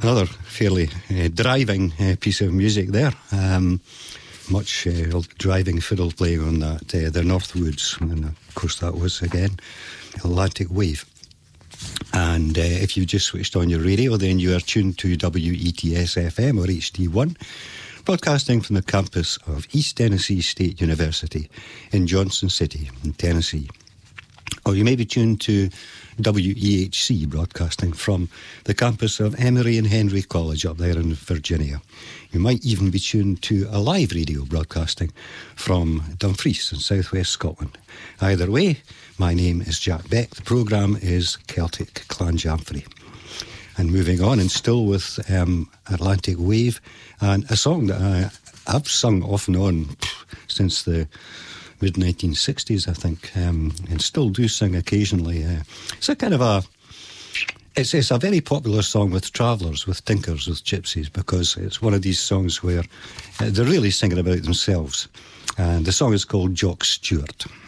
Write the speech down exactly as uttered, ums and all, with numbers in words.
Another fairly uh, driving uh, piece of music there. Um, much uh, driving fiddle playing on that. Uh, the Northwoods, and of course that was again Atlantic Wave. And uh, if you've just switched on your radio, then you are tuned to W E T S F M or H D one, broadcasting from the campus of East Tennessee State University in Johnson City, in Tennessee. Or you may be tuned to W E H C, broadcasting from the campus of Emory and Henry College up there in Virginia. You might even be tuned to a live radio broadcasting from Dumfries in southwest Scotland. Either way, my name is Jack Beck. The programme is Celtic Clan Jamfrey. And moving on, and still with um, Atlantic Wave, and a song that I, I've sung off and on since the mid nineteen sixties, I think, um, and still do sing occasionally. Uh, it's a kind of a, it's, it's a very popular song with travellers, with tinkers, with gypsies, because it's one of these songs where uh, they're really singing about themselves. And the song is called Jock Stewart.